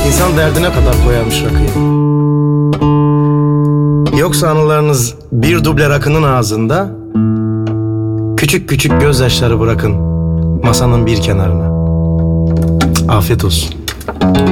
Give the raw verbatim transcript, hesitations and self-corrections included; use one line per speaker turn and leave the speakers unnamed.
İnsan derdine kadar koyarmış rakıyı. Yoksa anılarınız bir duble rakının ağzında, küçük küçük gözyaşları bırakın masanın bir kenarına. Afiyet olsun.